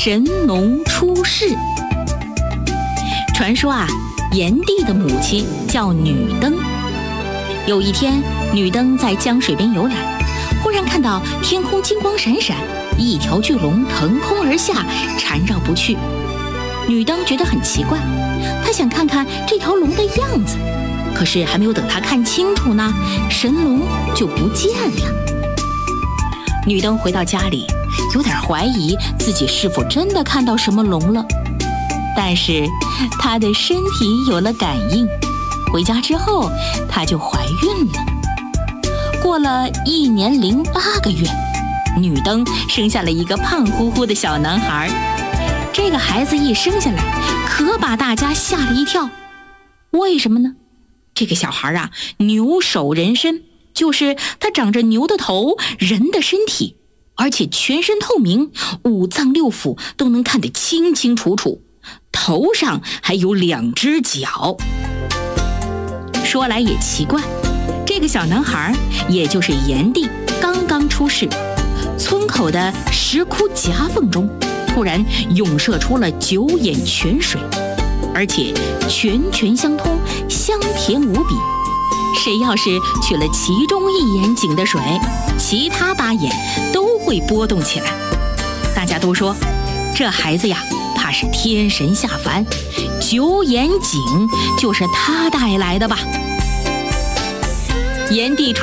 神农出世。传说啊，炎帝的母亲叫女登。有一天，女登在江水边游览，忽然看到天空金光闪闪，一条巨龙腾空而下，缠绕不去。女登觉得很奇怪，她想看看这条龙的样子，可是还没有等她看清楚呢，神龙就不见了。女登回到家里，有点怀疑自己是否真的看到什么龙了，但是她的身体有了感应。回家之后，她就怀孕了。过了1年08个月，女登生下了一个胖乎乎的小男孩。这个孩子一生下来，可把大家吓了一跳。为什么呢？这个小孩啊，牛首人身，就是他长着牛的头，人的身体，而且全身透明，5脏6腑都能看得清清楚楚，头上还有2只脚。说来也奇怪，这个小男孩，也就是炎帝，刚刚出世，村口的石窟夹缝中突然涌射出了9眼泉水，而且泉泉相通，香甜无比。谁要是取了其中1眼井的水，其他8眼都会波动起来。大家都说，这孩子呀，怕是天神下凡，9眼井就是他带来的吧。炎帝